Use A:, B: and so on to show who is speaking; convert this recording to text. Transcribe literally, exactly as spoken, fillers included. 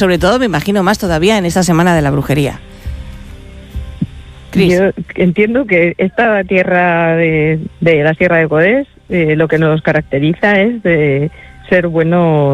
A: sobre todo me imagino más todavía en esta semana de la brujería. Cris.
B: Yo entiendo que esta tierra de, de la Sierra de Codés, eh, lo que nos caracteriza es de ser buenos